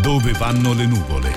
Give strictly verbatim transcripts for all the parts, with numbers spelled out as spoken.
Dove vanno le nuvole?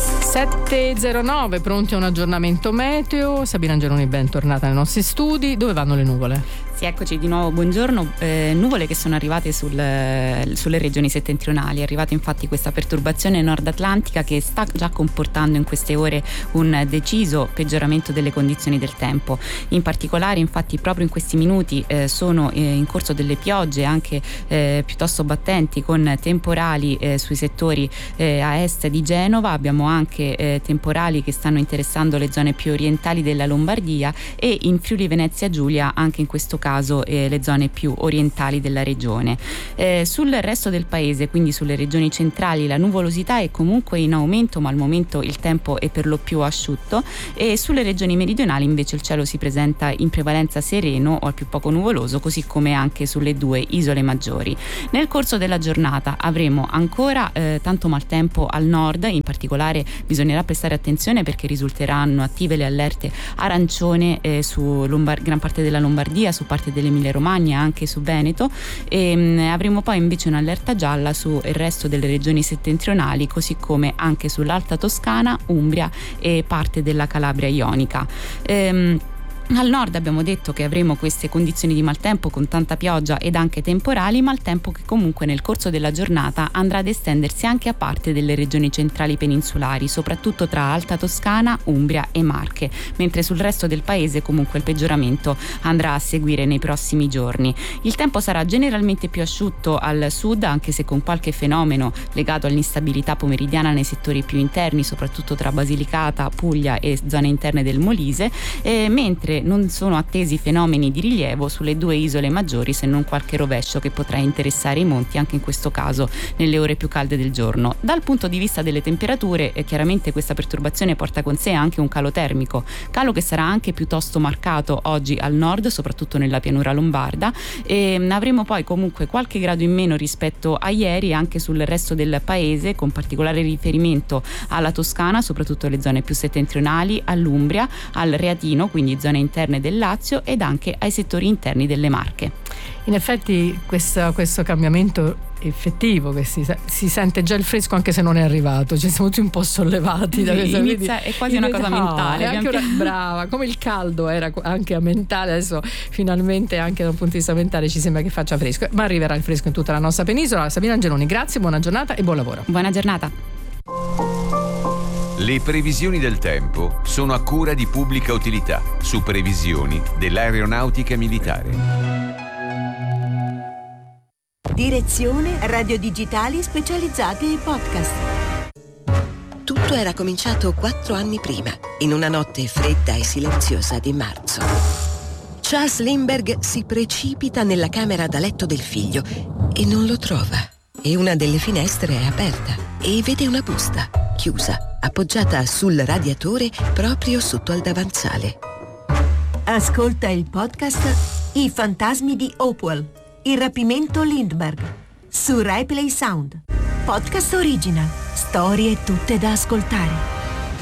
sette e zero nove, pronti a un aggiornamento meteo. Sabina Angeloni, bentornata nei nostri studi. Dove vanno le nuvole? Sì, eccoci di nuovo, buongiorno. Eh, nuvole che sono arrivate sul, sulle regioni settentrionali. È arrivata infatti questa perturbazione nord atlantica che sta già comportando in queste ore un deciso peggioramento delle condizioni del tempo. In particolare, infatti, proprio in questi minuti eh, sono eh, in corso delle piogge anche eh, piuttosto battenti, con temporali eh, sui settori eh, a est di Genova. Abbiamo anche eh, temporali che stanno interessando le zone più orientali della Lombardia e in Friuli Venezia Giulia anche in questo caso caso eh, le zone più orientali della regione. Eh, sul resto del paese, quindi sulle regioni centrali, la nuvolosità è comunque in aumento, ma al momento il tempo è per lo più asciutto, e sulle regioni meridionali invece il cielo si presenta in prevalenza sereno o al più poco nuvoloso, così come anche sulle due isole maggiori. Nel corso della giornata avremo ancora eh, tanto maltempo al nord, in particolare bisognerà prestare attenzione perché risulteranno attive le allerte arancione eh, su Lombard- gran parte della Lombardia, su parte dell'Emilia Romagna, anche su Veneto, e mh, avremo poi invece un'allerta gialla sul resto delle regioni settentrionali, così come anche sull'Alta Toscana, Umbria e parte della Calabria ionica. Ehm, Al nord abbiamo detto che avremo queste condizioni di maltempo con tanta pioggia ed anche temporali, maltempo che comunque nel corso della giornata andrà ad estendersi anche a parte delle regioni centrali peninsulari, soprattutto tra Alta Toscana, Umbria e Marche, mentre sul resto del paese comunque il peggioramento andrà a seguire nei prossimi giorni. Il tempo sarà generalmente più asciutto al sud, anche se con qualche fenomeno legato all'instabilità pomeridiana nei settori più interni, soprattutto tra Basilicata, Puglia e zone interne del Molise, eh, mentre non sono attesi fenomeni di rilievo sulle due isole maggiori, se non qualche rovescio che potrà interessare i monti anche in questo caso nelle ore più calde del giorno. Dal punto di vista delle temperature, eh, chiaramente questa perturbazione porta con sé anche un calo termico, calo che sarà anche piuttosto marcato oggi al nord, soprattutto nella pianura lombarda, e avremo poi comunque qualche grado in meno rispetto a ieri anche sul resto del paese, con particolare riferimento alla Toscana, soprattutto le zone più settentrionali, all'Umbria, al Reatino, quindi zone interne del Lazio, ed anche ai settori interni delle Marche. In effetti questo, questo cambiamento effettivo, che si, si sente già il fresco anche se non è arrivato, ci siamo tutti un po' sollevati da questa, inizia, è quasi una cosa mentale, ah, anche una, brava, come il caldo era anche a mentale, adesso finalmente anche da un punto di vista mentale ci sembra che faccia fresco, ma arriverà il fresco in tutta la nostra penisola. Sabina Angeloni, grazie, buona giornata e buon lavoro. Buona giornata. Le previsioni del tempo sono a cura di Pubblica Utilità, su previsioni dell'Aeronautica Militare. Direzione Radio Digitali Specializzate e Podcast. Tutto era cominciato quattro anni prima, in una notte fredda e silenziosa di marzo. Charles Lindbergh si precipita nella camera da letto del figlio e non lo trova. E una delle finestre è aperta e vede una busta, chiusa, appoggiata sul radiatore proprio sotto al davanzale. Ascolta il podcast I fantasmi di Hopewell, il rapimento Lindbergh, su RaiPlay Sound. Podcast original, storie tutte da ascoltare.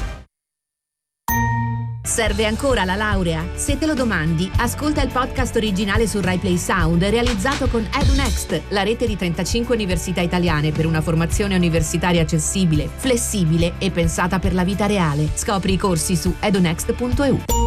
Serve ancora la laurea? Se te lo domandi, ascolta il podcast originale su RaiPlay Sound realizzato con EduNext, la rete di trentacinque università italiane per una formazione universitaria accessibile, flessibile e pensata per la vita reale. Scopri i corsi su edunext punto e u.